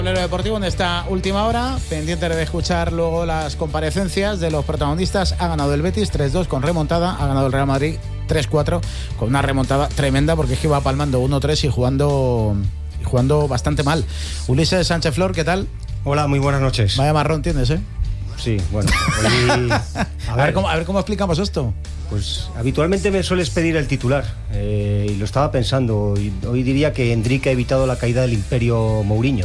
Deportivo en esta última hora, pendiente de escuchar luego las comparecencias de los protagonistas. Ha ganado el Betis 3-2 con remontada, ha ganado el Real Madrid 3-4 con una remontada tremenda, porque es que iba palmando 1-3 y jugando bastante mal. Ulises Sánchez Flor, ¿qué tal? Hola, muy buenas noches. Vaya marrón tienes, ¿eh? Sí, bueno. A ver cómo explicamos esto. Pues habitualmente me sueles pedir el titular, y lo estaba pensando. Hoy diría que Endrick ha evitado la caída del imperio Mourinho.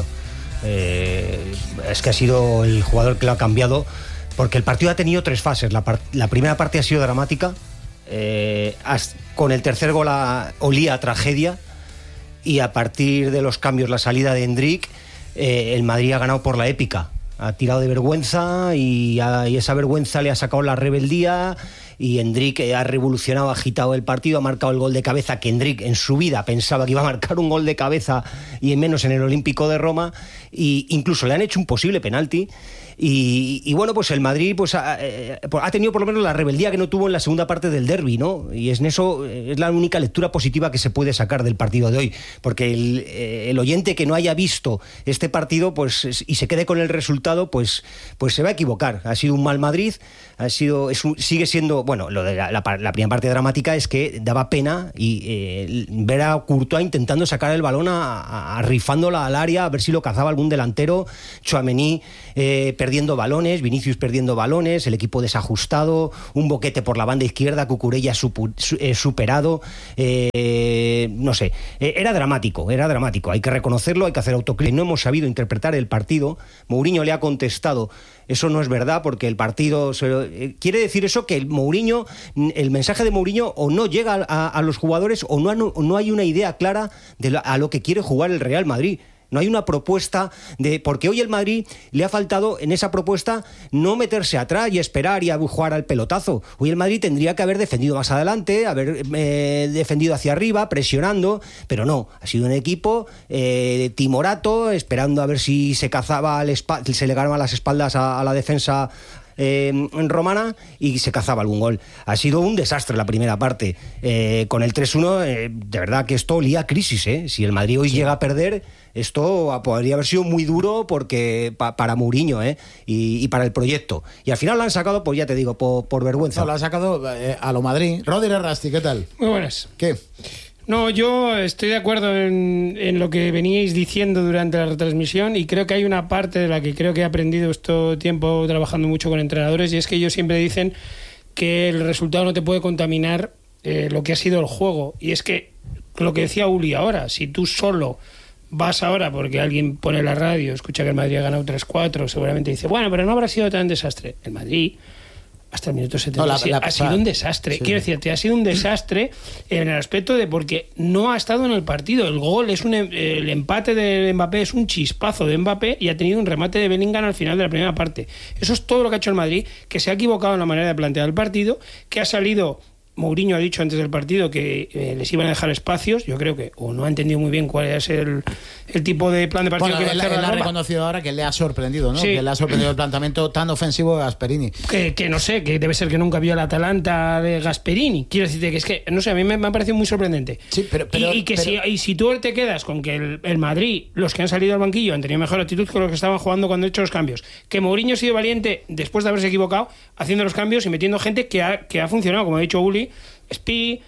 Es que ha sido el jugador que lo ha cambiado, porque el partido ha tenido tres fases. La primera parte ha sido dramática, con el tercer gol olía a tragedia, y a partir de los cambios, la salida de Endrick, el Madrid ha ganado por la épica. Ha tirado de vergüenza y esa vergüenza le ha sacado la rebeldía, y Endrick ha revolucionado, ha agitado el partido, ha marcado el gol de cabeza, que Endrick en su vida pensaba que iba a marcar un gol de cabeza, y menos en el Olímpico de Roma, y incluso le han hecho un posible penalti. Y bueno, pues el Madrid pues ha tenido por lo menos la rebeldía que no tuvo en la segunda parte del derbi, ¿no? Y en eso es la única lectura positiva que se puede sacar del partido de hoy, porque el oyente que no haya visto este partido pues y se quede con el resultado, pues se va a equivocar. Ha sido un mal Madrid, sigue siendo, bueno, lo de la primera parte dramática es que daba pena, y ver a Courtois intentando sacar el balón, rifándola al área, a ver si lo cazaba algún delantero, Tchouaméni perdiendo balones, Vinicius perdiendo balones, el equipo desajustado, un boquete por la banda izquierda, Cucurella superado, no sé, era dramático, hay que reconocerlo, hay que hacer autocrítica. No hemos sabido interpretar el partido. Mourinho le ha contestado: eso no es verdad, porque el partido quiere decir eso, que el mensaje de Mourinho o no llega a los jugadores, o no hay una idea clara a lo que quiere jugar el Real Madrid. No hay una propuesta porque hoy el Madrid le ha faltado en esa propuesta no meterse atrás y esperar y a jugar al pelotazo. Hoy el Madrid tendría que haber defendido más adelante, haber defendido hacia arriba, presionando, pero no. Ha sido un equipo timorato, esperando a ver si se cazaba se le ganaba las espaldas a la defensa romana, y se cazaba algún gol. Ha sido un desastre la primera parte. Con el 3-1, de verdad que esto olía a crisis, ¿eh? Si el Madrid hoy llega a perder, esto podría haber sido muy duro, porque para Mourinho, y para el proyecto. Y al final lo han sacado, pues ya te digo, por vergüenza. No, lo han sacado a lo Madrid. Rodríguez Rasti, ¿qué tal? Muy buenas. ¿Qué? No, yo estoy de acuerdo en lo que veníais diciendo durante la retransmisión, y creo que hay una parte de la que creo que he aprendido este tiempo trabajando mucho con entrenadores, y es que ellos siempre dicen que el resultado no te puede contaminar lo que ha sido el juego. Y es que lo que decía Uli ahora, si tú solo vas ahora porque alguien pone la radio, escucha que el Madrid ha ganado 3-4, seguramente dice, bueno, pero no habrá sido tan desastre. El Madrid, hasta el minuto 77, ha sido un desastre. Sí. Quiero decirte, ha sido un desastre en el aspecto de porque no ha estado en el partido. El gol es el empate de Mbappé es un chispazo de Mbappé, y ha tenido un remate de Bellingham al final de la primera parte. Eso es todo lo que ha hecho el Madrid, que se ha equivocado en la manera de plantear el partido, que ha salido... Mourinho ha dicho antes del partido que les iban a dejar espacios. Yo creo que o no ha entendido muy bien cuál es el tipo de plan de partido que va a hacer. Él ha reconocido ahora que le ha sorprendido, ¿no? Sí. Que le ha sorprendido el planteamiento tan ofensivo de Gasperini. Que no sé, que debe ser que nunca vio el Atalanta de Gasperini. Quiero decirte que es que, no sé, a mí me ha parecido muy sorprendente. Sí, si tú te quedas con que el Madrid, los que han salido al banquillo, han tenido mejor actitud que los que estaban jugando cuando han hecho los cambios. Que Mourinho ha sido valiente después de haberse equivocado, haciendo los cambios y metiendo gente que ha funcionado, como ha dicho Uli. Spi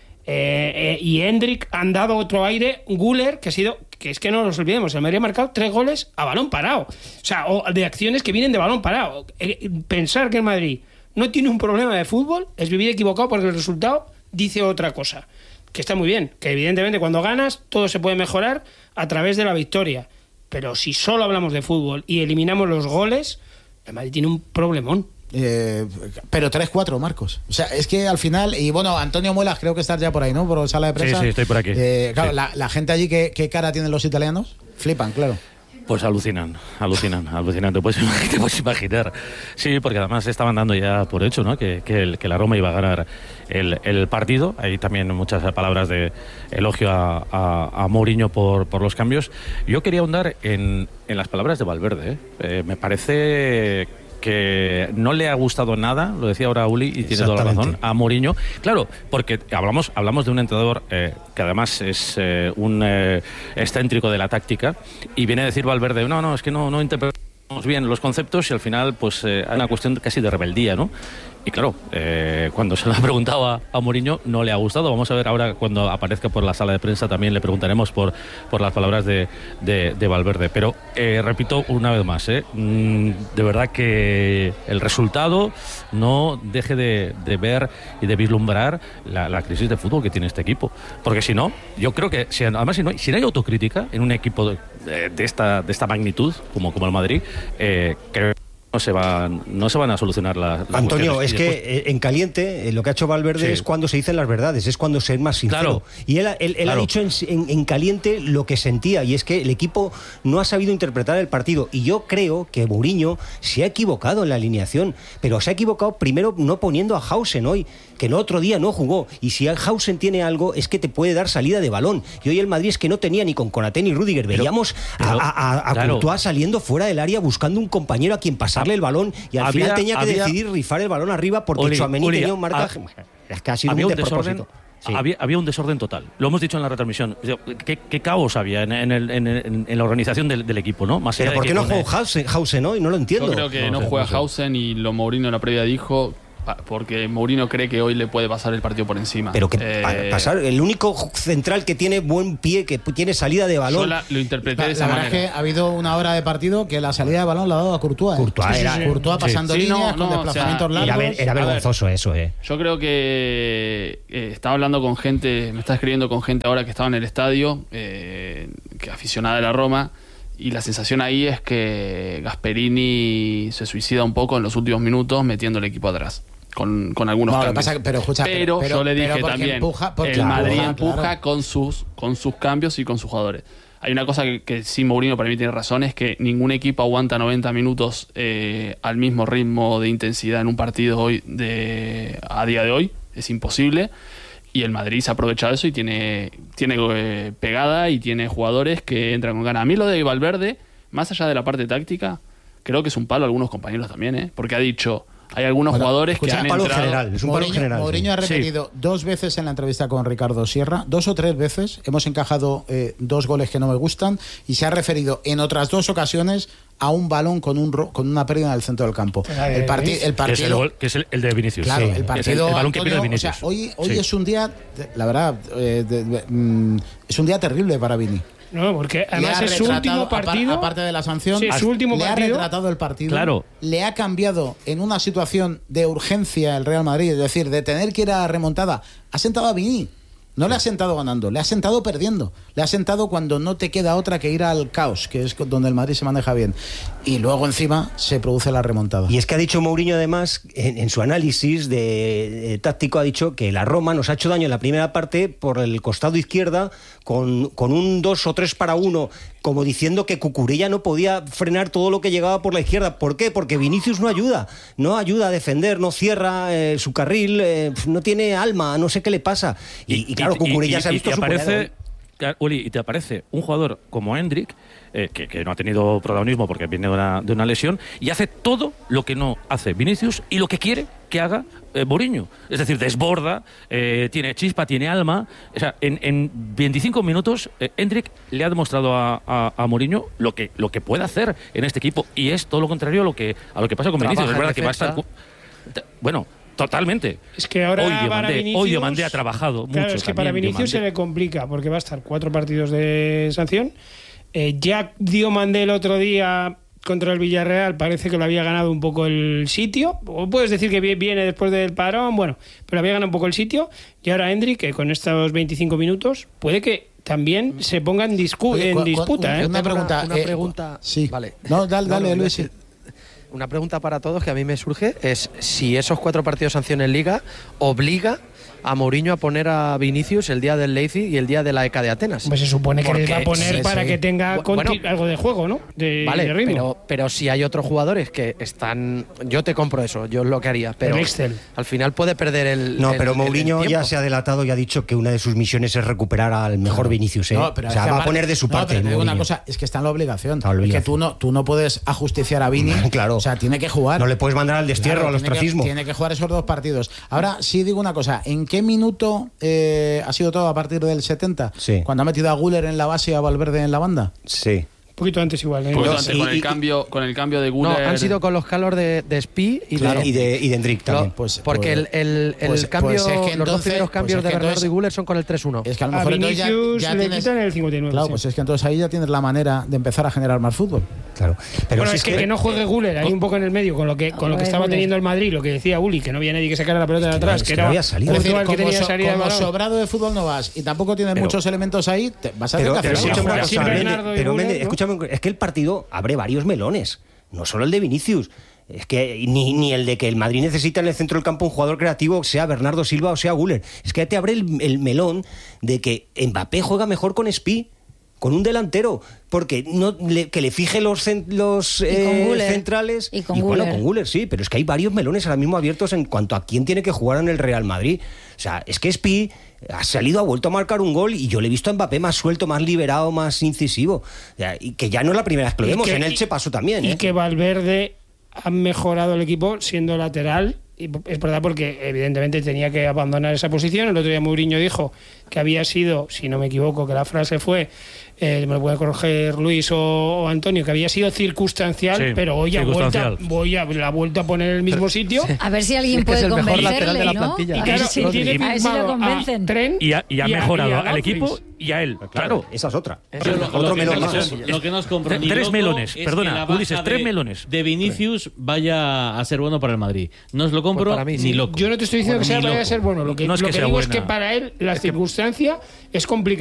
y Endrick han dado otro aire. Güler, que es que no nos olvidemos, el Madrid ha marcado 3 goles a balón parado, o sea, de acciones que vienen de balón parado. Pensar que el Madrid no tiene un problema de fútbol es vivir equivocado, porque el resultado dice otra cosa, que está muy bien, que evidentemente cuando ganas todo se puede mejorar a través de la victoria, pero si solo hablamos de fútbol y eliminamos los goles, el Madrid tiene un problemón. Pero 3-4, Marcos. O sea, es que al final, y bueno, Antonio Muelas, creo que estás ya por ahí, ¿no? Por sala de prensa. Sí, estoy por aquí. Claro, sí. La gente allí, ¿qué cara tienen los italianos? Flipan, claro. Pues alucinan, te puedes imaginar. Sí, porque además estaban dando ya por hecho, ¿no? Que la Roma iba a ganar el partido. Hay también muchas palabras de elogio a Mourinho por los cambios. Yo quería ahondar en las palabras de Valverde, Me parece que no le ha gustado nada, lo decía ahora Uli y tiene toda la razón, a Mourinho. Claro, porque hablamos de un entrenador que además es un excéntrico de la táctica, y viene a decir Valverde, no, es que no interpretamos bien los conceptos, y al final pues hay una cuestión casi de rebeldía, ¿no? Y claro, cuando se lo ha preguntado a Mourinho no le ha gustado. Vamos a ver ahora, cuando aparezca por la sala de prensa, también le preguntaremos por las palabras de Valverde. Pero repito una vez más, de verdad que el resultado no deje de ver y de vislumbrar la crisis de fútbol que tiene este equipo. Porque si no, yo creo que si no hay autocrítica en un equipo de esta magnitud como el Madrid, creo que no se van a solucionar las Antonio, cuestiones. es que en caliente lo que ha hecho Valverde es cuando se dicen las verdades, es cuando se es más sincero. Claro. Y él ha dicho en caliente lo que sentía, y es que el equipo no ha sabido interpretar el partido. Y yo creo que Mourinho se ha equivocado en la alineación, pero se ha equivocado primero no poniendo a Hausen hoy, que el otro día no jugó. Y si Hausen tiene algo, es que te puede dar salida de balón. Y hoy el Madrid es que no tenía ni con Konaté ni Rüdiger. Veíamos a Courtois saliendo fuera del área buscando un compañero a quien pasarle el balón, y al final tenía que decidir rifar el balón arriba porque Tchouaméni tenía un marcaje. Es que ha sido un despropósito. Sí. Había un desorden total. Lo hemos dicho en la retransmisión. ¿Qué caos había en la organización del equipo, ¿no? Más ¿Pero por qué no jugó Hausen hoy? No lo entiendo. Yo creo que no juega Hausen, y lo Mourinho en la previa dijo, porque Mourinho cree que hoy le puede pasar el partido por encima. Pero que pasar, el único central que tiene buen pie, que tiene salida de balón. Yo lo interpreté de esa manera. manera. Es que ha habido una hora de partido que la salida de balón la ha dado a Courtois. Courtois pasando líneas con desplazamientos largos. Era vergonzoso eso, Yo creo que estaba hablando con gente, me está escribiendo con gente ahora que estaba en el estadio, que aficionada de la Roma, y la sensación ahí es que Gasperini se suicida un poco en los últimos minutos metiendo el equipo atrás. Con algunos cambios. Pero yo le dije también, el Madrid empuja con sus cambios y con sus jugadores. Hay una cosa que sí, Mourinho para mí tiene razón, es que ningún equipo aguanta 90 minutos al mismo ritmo de intensidad en un partido a día de hoy. Es imposible. Y el Madrid se ha aprovechado eso y tiene pegada y tiene jugadores que entran con ganas. A mí lo de Valverde, más allá de la parte táctica, creo que es un palo a algunos compañeros también, porque ha dicho... Hay algunos jugadores que han entrado... Es un palo general. Mourinho ha repetido 2 veces en la entrevista con Ricardo Sierra, 2 o 3 veces, hemos encajado 2 goles que no me gustan, y se ha referido en otras 2 ocasiones a un balón con una pérdida en el centro del campo. El partido que es el de Vinicius. Claro, el partido, el balón que pierde Vinicius. O sea, hoy es un día, la verdad, es un día terrible para Vini. No, porque además es su último partido. Aparte de la sanción, su último partido, ha retratado el partido. Claro. Le ha cambiado en una situación de urgencia el Real Madrid, es decir, de tener que ir a la remontada. Ha sentado a Vini. No le ha sentado ganando, le ha sentado perdiendo. Le ha sentado cuando no te queda otra que ir al caos, que es donde el Madrid se maneja bien. Y luego encima se produce la remontada. Y es que ha dicho Mourinho además, en su análisis de táctico, ha dicho que la Roma nos ha hecho daño en la primera parte por el costado izquierda con un 2 o 3 para 1, como diciendo que Cucurella no podía frenar todo lo que llegaba por la izquierda. ¿Por qué? Porque Vinicius no ayuda a defender, no cierra su carril, no tiene alma, no sé qué le pasa. Y claro, Cucurella se ha visto superado. Uli, y te aparece un jugador como Endrick, que no ha tenido protagonismo porque viene de una lesión, y hace todo lo que no hace Vinicius y lo que quiere que haga Mourinho. Es decir, desborda, tiene chispa, tiene alma. O sea, en 25 minutos Endrick le ha demostrado a Mourinho lo que puede hacer en este equipo, y es todo lo contrario a lo que pasa con Vinicius. Es verdad que va a estar... Bueno... Totalmente. Es que ahora hoy Diomandé ha trabajado mucho. Es que para Vinicius se le complica porque va a estar 4 partidos de sanción. Ya Diomandé el otro día contra el Villarreal parece que lo había ganado un poco el sitio. O puedes decir que viene después del parón, bueno, pero había ganado un poco el sitio. Y ahora Endrick, que con estos 25 minutos puede que también se ponga en disputa. Una pregunta. Sí. Vale. No, dale, Luis. Una pregunta para todos que a mí me surge es si esos 4 partidos de sanción en Liga obliga a Mourinho a poner a Vinicius el día del Leipzig y el día de la ECA de Atenas. Pues se supone que les va a poner sí, para sí. que tenga algo de juego, ¿no? Vale, de ritmo. pero si hay otros jugadores que están... Yo te compro eso, yo es lo que haría, pero El Excel. al final puede perder el No, pero el Mourinho ya tiempo. se ha delatado y ha dicho que una de sus misiones es recuperar al mejor Vinicius. No, pero o sea, es que va a aparte- poner de su parte. pero te digo una Mourinho. cosa, es que está en la obligación. Está en la Es que obligación. tú no puedes ajusticiar a Vini. Claro. O sea, tiene que jugar. No le puedes mandar al destierro, Claro, al ostracismo. Tiene que jugar esos 2 partidos. Ahora sí digo una cosa, ¿en qué minuto ha sido todo a partir del 70? Sí. Cuando ha metido a Güler en la base y a Valverde en la banda. Sí. Un poquito antes igual. ¿eh? Poquito No, antes, y- con el y- cambio de No, Güler. han sido con los calor de Spi y Claro, de... y de Endrick también. Porque el cambio, pues es que los dos entonces- primeros cambios pues es de que Bernardo entonces- y Güler son con el 3-1. Es que a lo A mejor entonces Vinicius ya le tienes... quitan el 59. Claro, sí. pues es que entonces ahí ya tienes la manera de empezar a generar más fútbol. Claro. Pero Bueno, si es que no juegue Güler ahí un poco en el medio con lo que estaba Güler. teniendo el Madrid, lo que decía Uli, que no había nadie que sacara la pelota de atrás, es que que no era había salido. Es decir, Portugal que como, tenía salida de como balón. sobrado de fútbol no vas y tampoco tienes Pero- muchos elementos ahí, vas a tener que Pero hacer si algo. escúchame una juega sin cosa, Bernardo Méndez, y pero Güler, Méndez, ¿no? escúchame, es que el partido abre varios melones, no solo el de Vinicius. Es que ni el de que el Madrid necesita en el centro del campo un jugador creativo, sea Bernardo Silva o sea Güler. Es que te abre el melón de que Mbappé juega mejor con Spi, con un delantero, porque que le fije los con Güler. centrales. Y con bueno, Güler. con Güler sí, pero es que hay varios melones ahora mismo abiertos en cuanto a quién tiene que jugar en el Real Madrid. O sea, es que Spi ha vuelto a marcar un gol y yo le he visto a Mbappé más suelto, más liberado, más incisivo. O sea, y que ya no es la primera vez que lo vemos, en Elche pasó también. Y que Valverde ha mejorado el equipo siendo lateral. Y es verdad porque evidentemente tenía que abandonar esa posición. El otro día Mourinho dijo que había sido, si no me equivoco, que la frase fue, me lo puede corregir Luis o Antonio, que había sido circunstancial, Sí, pero hoy la ha vuelto a poner en el mismo sitio. A ver si alguien Es que es puede el mejor lateral de convencerle, la ¿no? plantilla. Y A claro, ver si, tiene a ver si lo firmado convencen. a Trent Y ha mejorado a al equipo Dumfries. y a él. Claro. Esa es otra. Yo Otro melón más. Lo que nos compro ni Tres loco melones, es perdona, que la baja Ulises, 3 melones. de Vinicius vaya a ser bueno para el Madrid. No os lo compro Pues para mí sí. ni loco. Yo no te estoy diciendo Bueno, que ni vaya a loco. ser bueno. Lo que No es que sea digo es buena. que para él la circunstancia es complicada.